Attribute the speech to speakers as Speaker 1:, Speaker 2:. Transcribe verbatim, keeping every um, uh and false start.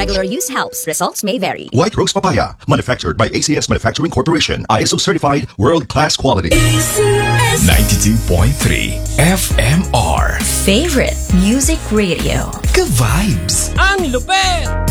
Speaker 1: Regular use helps. Results may vary.
Speaker 2: White Rose Papaya, manufactured by A C S Manufacturing Corporation. I S O certified, world-class quality.
Speaker 3: ninety-two point three F M R.
Speaker 1: Favorite Music Radio.
Speaker 3: Ka-vibes!
Speaker 4: Ang lupet!